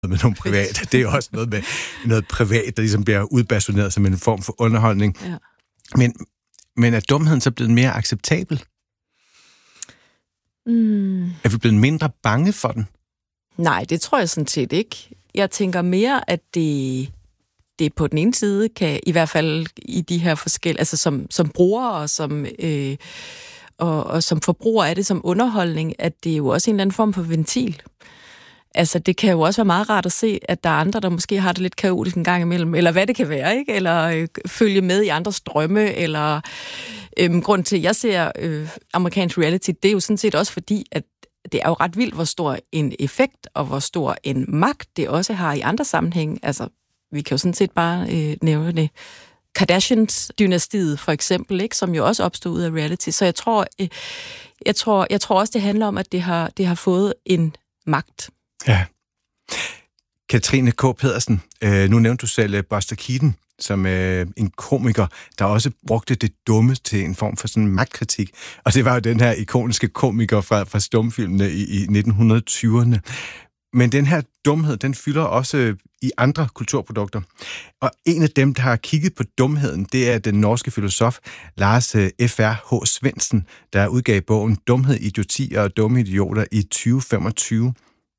med nogle private. Det er også noget med noget privat, der ligesom bliver udbasuneret som en form for underholdning. Ja. Men er dumheden så blevet mere acceptabel? Er vi blevet mindre bange for den? Nej, det tror jeg sådan set ikke. Jeg tænker mere, at det på den ene side kan, i hvert fald i de her forskellige, altså som bruger og som forbruger af det som underholdning, at det er jo også en eller anden form for ventil. Altså, det kan jo også være meget rart at se, at der er andre, der måske har det lidt kaotisk en gang imellem, eller hvad det kan være, ikke? Eller følge med i andres drømme, eller grund til, at jeg ser amerikansk reality, det er jo sådan set også fordi, at det er jo ret vildt, hvor stor en effekt og hvor stor en magt det også har i andre sammenhænge. Altså, vi kan jo sådan set bare nævne det. Kardashians-dynastiet for eksempel, ikke, som jo også opstod ud af reality. Så jeg tror også, det handler om, at det har fået en magt. Ja. Katrine K. Pedersen, nu nævnte du selv Buster Keaton som en komiker, der også brugte det dumme til en form for sådan magtkritik. Og det var jo den her ikoniske komiker fra stumfilmene i 1920'erne. Men den her dumhed, den fylder også i andre kulturprodukter. Og en af dem, der har kigget på dumheden, det er den norske filosof Lars F.R.H. Svendsen, der udgav bogen Dumhed, idioti og dumme idioter i 2025.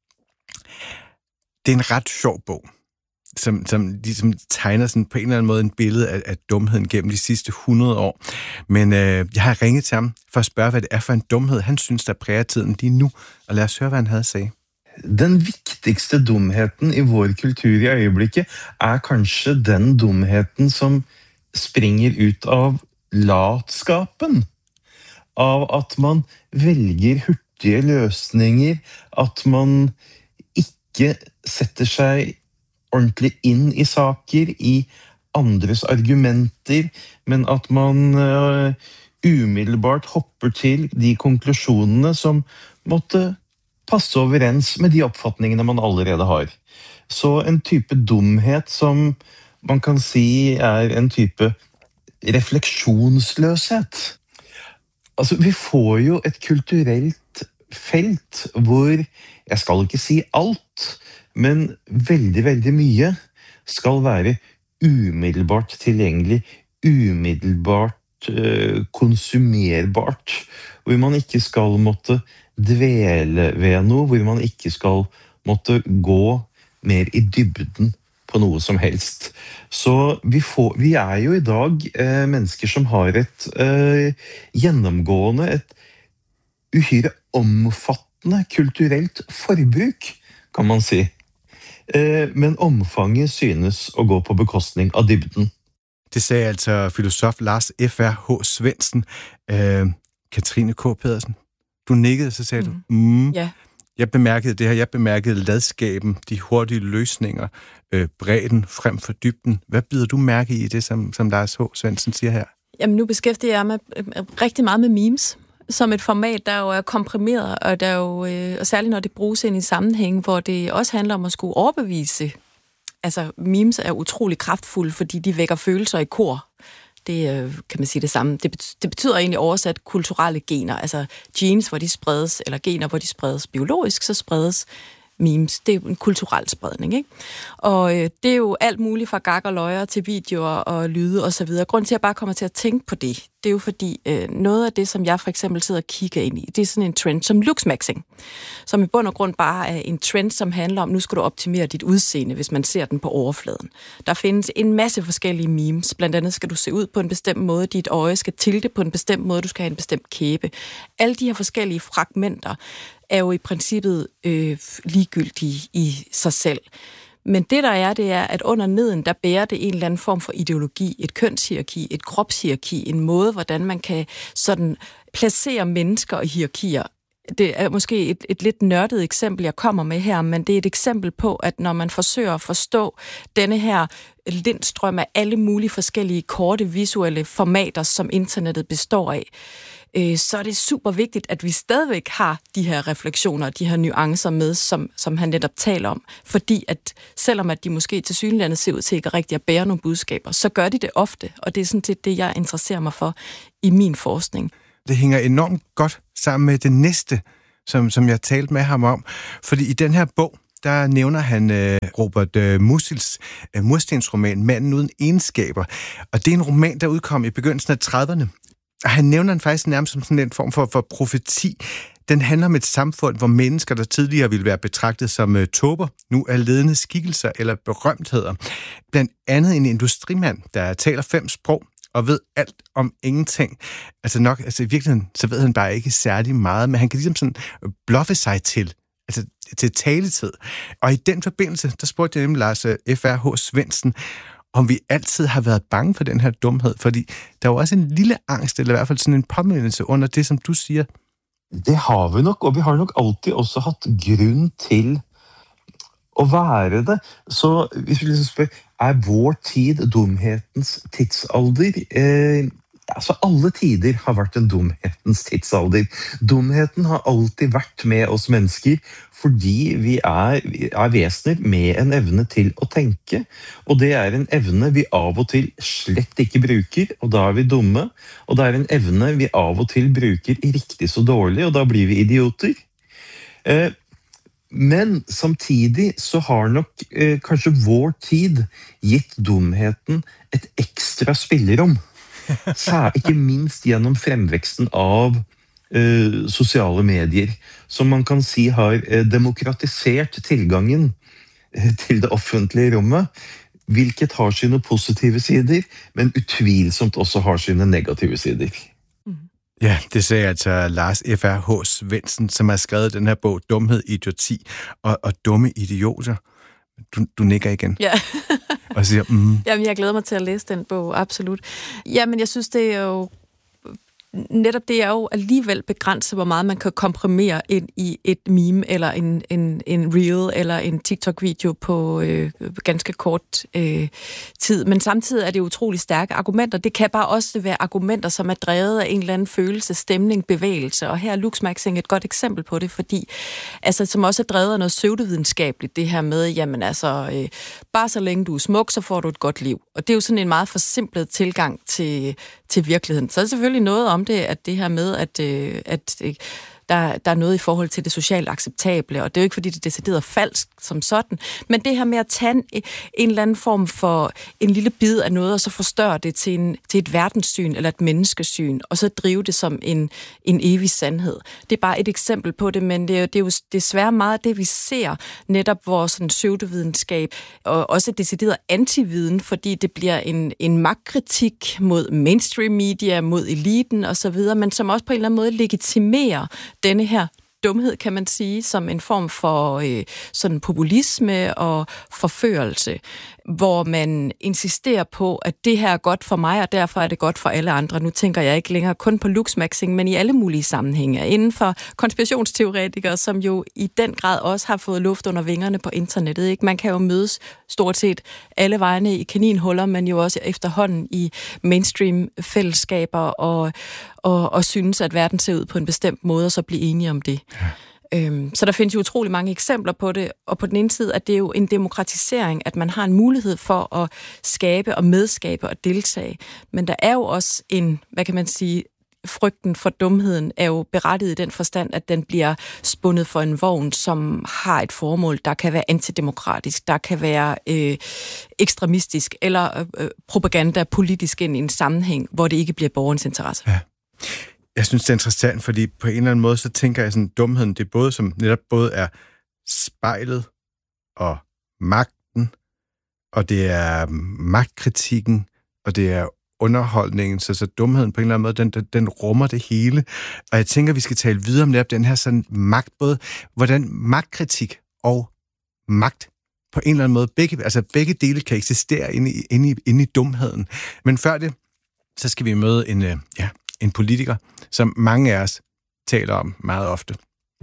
Det er en ret sjov bog, som ligesom tegner sådan på en eller anden måde en billede af dumheden gennem de sidste 100 år. Men jeg har ringet til ham for at spørge, hvad det er for en dumhed, han synes, der præger tiden lige nu. Og lad os høre, hvad han havde at sige. Den vigtigste dumheten i vår kultur i øjeblikket er kanskje den dumheten, som springer ut av latskapen. Av at man vælger hurtige løsninger, at man ikke setter sig ordentligt ind i saker, i andres argumenter, men at man umiddelbart hopper til de konklusionerne, som måtte passe overens med de opfatningene man allerede har. Så en type dumhet som man kan si er en type refleksionsløshet. Altså, vi får jo et kulturelt felt hvor, jeg skal ikke si alt, men veldig, veldig mye skal være umiddelbart tilgjengelig, umiddelbart konsumerbart, hvor man ikke skal måtte dvele ved noe, hvor man ikke skal måtte gå mer i dybden på noe som helst. Så vi er jo i dag mennesker som har et gjennomgående, et uhyre omfattende kulturelt forbruk, kan man si. Men omfanget synes å gå på bekostning av dybden. Det sagde altså filosof Lars F.R.H. Svendsen. Katrine K. Pedersen, du nikkede, så sagde du, ja. Jeg bemærkede det her, jeg bemærkede ladskaben, de hurtige løsninger, bredden frem for dybden. Hvad bider du mærke i det, som Lars H. Svendsen siger her? Jamen, nu beskæftiger jeg mig rigtig meget med memes, som et format, der jo er komprimeret, og der jo, og særligt når det bruges ind i sammenhæng, hvor det også handler om at skulle overbevise. Altså, memes er utrolig kraftfulde, fordi de vækker følelser i kor. Det kan man sige det samme. Det betyder egentlig oversat kulturelle gener, altså genes, hvor de spredes, eller gener, hvor de spredes biologisk, så spredes memes. Det er jo en kulturel spredning, ikke? Og det er jo alt muligt fra gak og løjer til videoer og lyde og så videre. Grunden til, at jeg bare kommer til at tænke på det, det er jo fordi, noget af det, som jeg for eksempel sidder og kigger ind i, det er sådan en trend som looksmaxing, som i bund og grund bare er en trend, som handler om, nu skal du optimere dit udseende, hvis man ser den på overfladen. Der findes en masse forskellige memes. Blandt andet skal du se ud på en bestemt måde, dit øje skal tilte på en bestemt måde, du skal have en bestemt kæbe. Alle de her forskellige fragmenter er jo i princippet ligegyldige i sig selv. Men det er, at under neden, der bærer det en eller anden form for ideologi, et kønshierarki, et kropshierarki, en måde, hvordan man kan sådan placere mennesker og hierarkier. Det er måske et lidt nørdet eksempel, jeg kommer med her, men det er et eksempel på, at når man forsøger at forstå denne her lindstrøm af alle mulige forskellige korte visuelle formater, som internettet består af, så er det super vigtigt, at vi stadigvæk har de her refleksioner og de her nuancer med, som han netop taler om. Fordi at selvom at de måske til synligheden ser ud til ikke rigtig at bære nogle budskaber, så gør de det ofte, og det er sådan set det, jeg interesserer mig for i min forskning. Det hænger enormt godt sammen med det næste, som jeg talte med ham om. Fordi i den her bog, der nævner han Robert Musils murstensroman Manden uden egenskaber. Og det er en roman, der udkom i begyndelsen af 30'erne. Og han nævner den faktisk nærmest som sådan en form for profeti. Den handler om et samfund, hvor mennesker, der tidligere ville være betragtet som tåber, nu er ledende skikkelser eller berømtheder. Blandt andet en industrimand, der taler 5 sprog og ved alt om ingenting. Altså i virkeligheden, så ved han bare ikke særlig meget, men han kan ligesom sådan bluffe sig til taletid. Og i den forbindelse, der spurgte jeg nemlig Lars F.R.H. Svendsen, om vi altid har været bange for den her dumhed, fordi der er jo også en lille angst, eller i hvert fald sådan en påmindelse under det, som du siger. Det har vi nok, og vi har nok altid også haft grund til at være det. Så hvis vi liksom spørger, er vår tid dumhetens tidsalder? Altså alle tider har vært en dumhetens tidsalder. Dumheten har alltid vært med oss mennesker, fordi vi er væsener med en evne til å tenke, og det er en evne vi av og til slett ikke bruker, og da er vi dumme, og det er en evne vi av og til bruker riktig så dårlig, og da blir vi idioter. Men samtidig så har nok kanskje vår tid gitt dumheten et ekstra spillerom, ikke minst gjennom fremveksten av sociale medier, som man kan si har demokratisert tilgangen til det offentlige rommet, hvilket har sine positive sider, men utvilsomt også har sine negative sider. Ja, det sagde altså Lars F.R.H. Svendsen, som har skrevet den her bog, Dumhed, Idioti og dumme idioter. Du nikker igen. Ja. Og siger, Jamen, jeg glæder mig til at læse den bog, absolut. Jamen, jeg synes, det er jo netop det er jo alligevel begrænset, hvor meget man kan komprimere ind i et meme, eller en reel, eller en TikTok-video på ganske kort tid. Men samtidig er det utrolig stærke argumenter. Det kan bare også være argumenter, som er drevet af en eller anden følelse, stemning, bevægelse. Og her er Luxmaxing et godt eksempel på det, fordi altså, som også er drevet af noget pseudovidenskabeligt, det her med, jamen altså, bare så længe du er smuk, så får du et godt liv. Og det er jo sådan en meget forsimplet tilgang til virkeligheden. Så er det selvfølgelig noget om det, at det her med, at der er noget i forhold til det socialt acceptable, og det er jo ikke, fordi det er decideret falsk som sådan, men det her med at tage en eller anden form for en lille bid af noget, og så forstørre det til et verdenssyn eller et menneskesyn, og så drive det som en evig sandhed. Det er bare et eksempel på det, men det er jo desværre meget af det, vi ser, netop vores sådan pseudovidenskab, og også decideret antividen, fordi det bliver en magtkritik mod mainstream media, mod eliten osv., men som også på en eller anden måde legitimerer denne her dumhed, kan man sige, som en form for sådan populisme og forførelse, hvor man insisterer på, at det her er godt for mig, og derfor er det godt for alle andre. Nu tænker jeg ikke længere kun på Luxmaxing, men i alle mulige sammenhænge. Inden for konspirationsteoretikere, som jo i den grad også har fået luft under vingerne på internettet. Ikke? Man kan jo mødes stort set alle vegne i kaninhuller, men jo også efterhånden i mainstream-fællesskaber og synes, at verden ser ud på en bestemt måde, og så blive enige om det. Ja. Så der findes jo utrolig mange eksempler på det, og på den ene side, at det er jo en demokratisering, at man har en mulighed for at skabe og medskabe og deltage. Men der er jo også frygten for dumheden er jo berettiget i den forstand, at den bliver spundet for en vogn, som har et formål, der kan være antidemokratisk, der kan være ekstremistisk, eller propaganda politisk ind i en sammenhæng, hvor det ikke bliver borgerens interesse. Ja. Jeg synes, det er interessant, fordi på en eller anden måde, så tænker jeg sådan, dumheden, det er både, som netop både er spejlet og magten, og det er magtkritikken, og det er underholdningen, så dumheden på en eller anden måde, den rummer det hele. Og jeg tænker, vi skal tale videre om netop den her sådan magt, både hvordan magtkritik og magt på en eller anden måde, begge dele kan eksistere inde i dumheden. Men før det, så skal vi møde en politiker, som mange af os taler om meget ofte.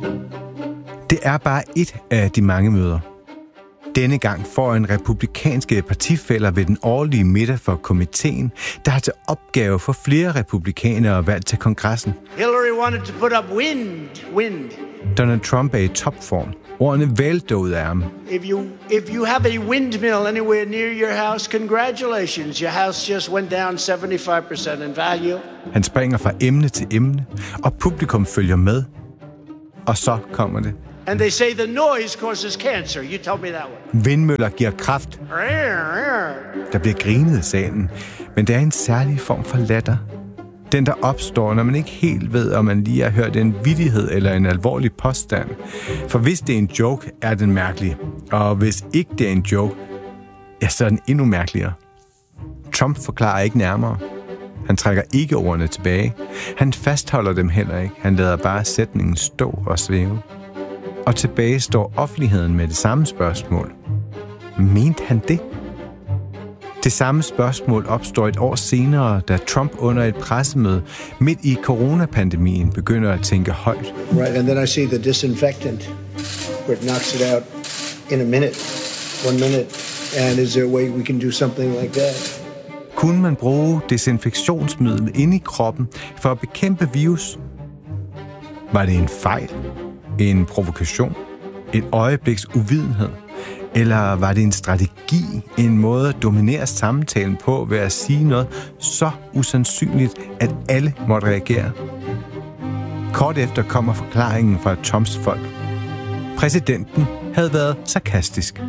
Det er bare et af de mange møder. Denne gang får en republikanske partifæller ved den årlige middag for komiteen, der har til opgave for flere republikanere valgt til kongressen. Hillary wanted to put up wind. Donald Trump er i topform. Ordene vælter ud af ham. If you have a windmill anywhere near your house, congratulations. Your house just went down 75% in value. Han springer fra emne til emne, og publikum følger med. Og så kommer det. And they say the noise causes cancer. You tell me that one. Vindmøller giver kræft. Der bliver grinet i salen, men det er en særlig form for latter. Den, der opstår, når man ikke helt ved, om man lige har hørt en vittighed eller en alvorlig påstand. For hvis det er en joke, er den mærkelig. Og hvis ikke det er en joke, ja, så er den endnu mærkeligere. Trump forklarer ikke nærmere. Han trækker ikke ordene tilbage. Han fastholder dem heller ikke. Han lader bare sætningen stå og svæve. Og tilbage står offentligheden med det samme spørgsmål. Mente han det? Det samme spørgsmål opstår et år senere, da Trump under et pressemøde midt i coronapandemien begynder at tænke højt. Right, and then I see the disinfectant, where it knocks it out in a minute, 1 minute. And is there a way we can do something like that? Kunne man bruge desinfektionsmiddel inde i kroppen for at bekæmpe virus? Var det en fejl? En provokation? Et øjebliks uvidenhed? Eller var det en strategi, en måde at dominere samtalen på ved at sige noget så usandsynligt, at alle måtte reagere? Kort efter kommer forklaringen fra Trumps folk. Præsidenten havde været sarkastisk.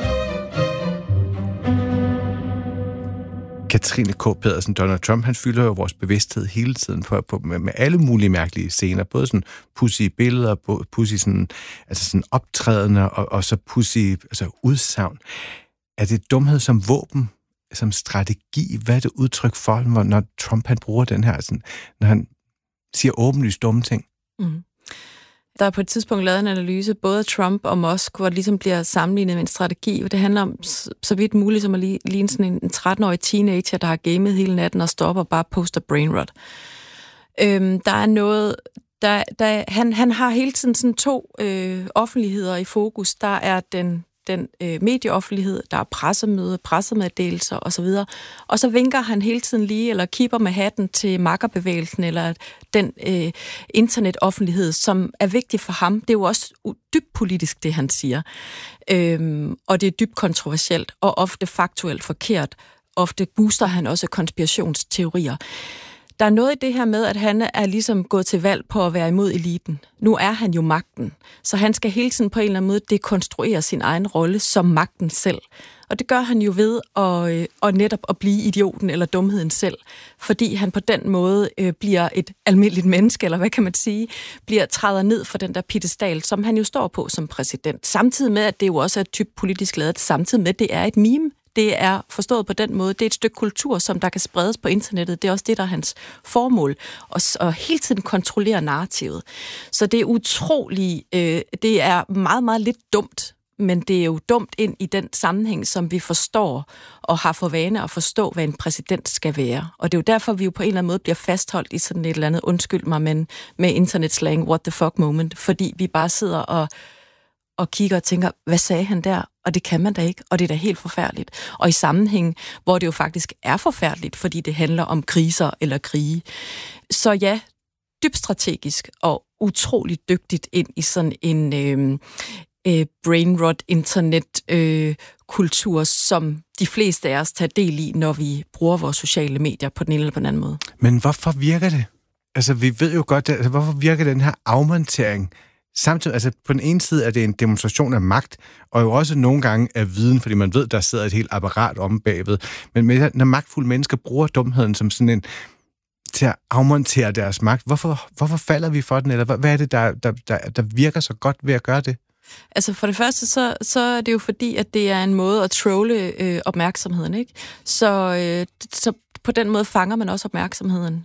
Katrine K. Pedersen, Donald Trump, han fylder jo vores bevidsthed hele tiden med alle mulige mærkelige scener. Både sådan pudsige billeder, pudsige sådan optrædende og så pudsige udsagn. Er det dumhed som våben, som strategi? Hvad er det udtryk for, når Trump han bruger den her, sådan, når han siger åbenlyst dumme ting? Mm. Der er på et tidspunkt lavet en analyse, både Trump og Musk, hvor det ligesom bliver sammenlignet med en strategi, hvor det handler om så vidt muligt som at ligne sådan en 13-årig teenager, der har gamet hele natten og stopper og bare poster brainrot. Der er noget... Han har hele tiden sådan 2 offentligheder i fokus. Der er den medieoffentlighed, der er pressemøde, pressemeddelelser osv. Og så vinker han hele tiden lige, eller kipper med hatten til makkerbevægelsen, eller den internetoffentlighed, som er vigtig for ham. Det er jo også dybt politisk, det han siger. Og det er dybt kontroversielt, og ofte faktuelt forkert. Ofte booster han også konspirationsteorier. Der er noget i det her med, at han er ligesom gået til valg på at være imod eliten. Nu er han jo magten, så han skal hele tiden på en eller anden måde dekonstruere sin egen rolle som magten selv. Og det gør han jo ved at netop at blive idioten eller dumheden selv, fordi han på den måde bliver et almindeligt menneske, eller hvad kan man sige, træder ned for den der piedestal, som han jo står på som præsident. Samtidig med, at det jo også er typ politisk ladet, samtidig med, at det er et meme. Det er forstået på den måde. Det er et stykke kultur, som der kan spredes på internettet. Det er også det, der er hans formål. Og hele tiden kontrollere narrativet. Så det er utroligt... det er meget, meget lidt dumt, men det er jo dumt ind i den sammenhæng, som vi forstår og har for vane at forstå, hvad en præsident skal være. Og det er jo derfor, vi jo på en eller anden måde bliver fastholdt i sådan et eller andet, undskyld mig, men med internetslang, what the fuck moment, fordi vi bare sidder og kigger og tænker, hvad sagde han der? Og det kan man da ikke, og det er da helt forfærdeligt. Og i sammenhæng, hvor det jo faktisk er forfærdeligt, fordi det handler om kriser eller krige. Så ja, dybt strategisk og utroligt dygtigt ind i sådan en brainrot internetkultur, som de fleste af os tager del i, når vi bruger vores sociale medier på den ene eller på den anden måde. Men hvorfor virker det? Altså, vi ved jo godt, hvorfor virker den her afmontering? Samtidig, altså på den ene side er det en demonstration af magt, og jo også nogle gange af viden, fordi man ved, der sidder et helt apparat om bagved. Men når magtfulde mennesker bruger dumheden som sådan en til at afmontere deres magt, hvorfor falder vi for den? Eller hvad er det, der virker så godt ved at gøre det? Altså for det første, så er det jo fordi, at det er en måde at trolle opmærksomheden, ikke? Så på den måde fanger man også opmærksomheden.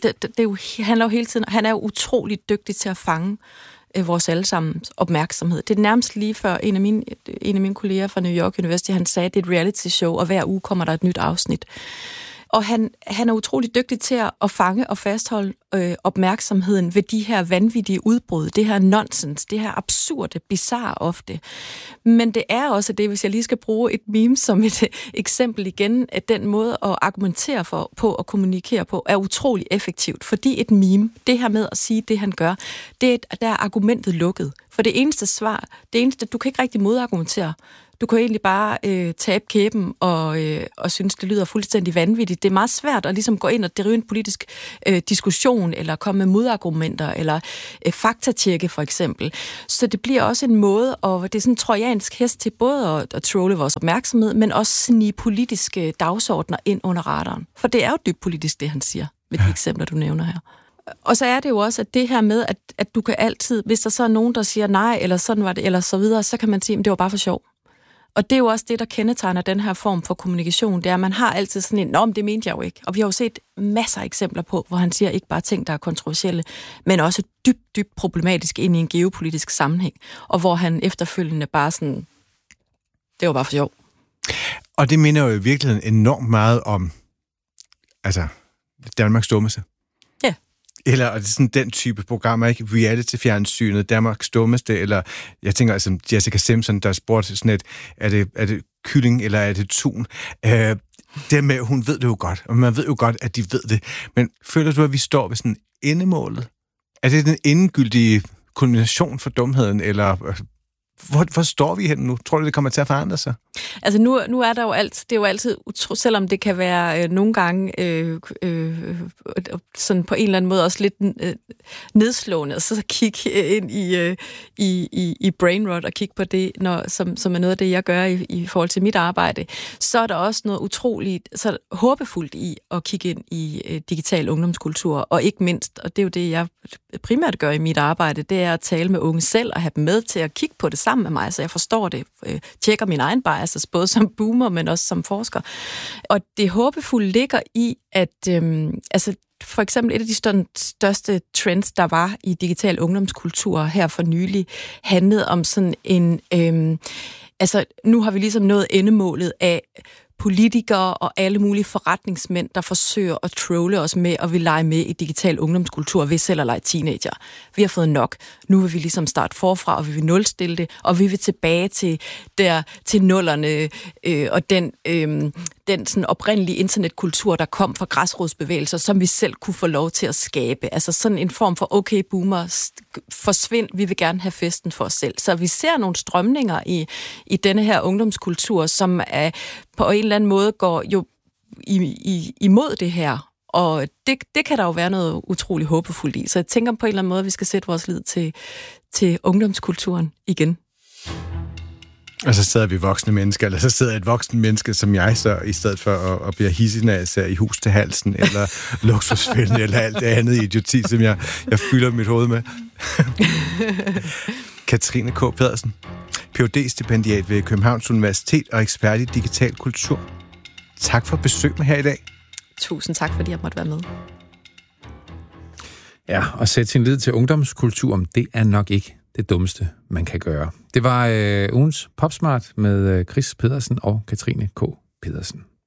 Det handler jo hele tiden, han er jo utroligt dygtig til at fange vores allesammens opmærksomhed. Det er nærmest lige før en af mine kolleger fra New York University, han sagde, at det er et reality show, og hver uge kommer der et nyt afsnit. Og han er utrolig dygtig til at fange og fastholde opmærksomheden ved de her vanvittige udbrud, det her nonsens, det her absurde, bizarre ofte. Men det er også det, hvis jeg lige skal bruge et meme som et eksempel igen, at den måde at argumentere på og kommunikere på er utrolig effektivt, fordi et meme, det her med at sige det, han gør, der er argumentet lukket. For det eneste, du kan ikke rigtig modargumentere. Du kan egentlig bare tabe kæben og synes, det lyder fuldstændig vanvittigt. Det er meget svært at ligesom gå ind og drive en politisk diskussion, eller komme med modargumenter, eller faktatjekke for eksempel. Så det bliver også en måde, og det er sådan en trojansk hest til både at trolle vores opmærksomhed, men også snige politiske dagsordner ind under radaren. For det er jo dybt politisk, det han siger, med de eksempler, du nævner her. Og så er det jo også, at det her med, at du kan altid, hvis der så er nogen, der siger nej, eller sådan var det, eller så videre, så kan man sige, at det var bare for sjov. Og det er jo også det, der kendetegner den her form for kommunikation, det er, at man har altid sådan en, nå, men det mente jeg jo ikke. Og vi har jo set masser af eksempler på, hvor han siger ikke bare ting, der er kontroversielle, men også dybt problematisk ind i en geopolitisk sammenhæng, og hvor han efterfølgende bare sådan, det var bare for sjov. Og det minder jo i virkeligheden enormt meget om, altså, Danmarks dummeste. Ja. Eller sådan den type programmer, ikke? Reality-fjernsynet, Danmarks dummeste, eller jeg tænker altså Jessica Simpson, der spurgte sådan et, er det kylling, eller er det tun? Det med, hun ved det jo godt, og man ved jo godt, at de ved det. Men føler du, at vi står ved sådan endemålet? Er det den endegyldige kulmination for dumheden, eller hvor står vi henne nu? Tror du, det kommer til at forandre sig? Altså nu er der jo det er jo altid, selvom det kan være nogle gange sådan på en eller anden måde også lidt nedslående, så kigge ind i brainrot og kigge på det, som er noget af det, jeg gør i forhold til mit arbejde, så er der også noget utroligt så håbefuldt i at kigge ind i digital ungdomskultur, og ikke mindst, og det er jo det, jeg primært gør i mit arbejde, det er at tale med unge selv og have dem med til at kigge på det sammen med mig, så jeg forstår det, tjekker min egen biases, både som boomer, men også som forsker. Og det håbefulde ligger i, at altså for eksempel et af de største trends, der var i digital ungdomskultur her for nylig, handlede om sådan en altså nu har vi ligesom nået endemålet af politikere og alle mulige forretningsmænd, der forsøger at trolle os med og vil lege med i digital ungdomskultur ved selv at lege teenager. Vi har fået nok. Nu vil vi ligesom starte forfra, og vi vil nulstille det, og vi vil tilbage til nullerne og den sådan oprindelige internetkultur, der kom fra græsrodsbevægelser, som vi selv kunne få lov til at skabe. Altså sådan en form for, okay, boomer, forsvind, vi vil gerne have festen for os selv. Så vi ser nogle strømninger i denne her ungdomskultur, som er på en eller anden måde går jo imod det her. Og det kan der jo være noget utroligt håbefuldt i. Så jeg tænker på en eller anden måde, at vi skal sætte vores lid til ungdomskulturen igen. Og så sidder vi voksne mennesker, eller så sidder et voksen menneske som jeg, så i stedet for at blive hissig, når jeg ser i hus til halsen, eller luksusfælden, eller alt det andet idioti, som jeg fylder mit hoved med. Katrine K. Pedersen, Ph.D.-stipendiat ved Københavns Universitet og ekspert i digital kultur. Tak for besøg med her i dag. Tusind tak, fordi jeg måtte være med. Ja, og sætte sin lid til ungdomskulturen, det er nok ikke det dummeste, man kan gøre. Det var ugens Popsmart med Chris Pedersen og Katrine K. Pedersen.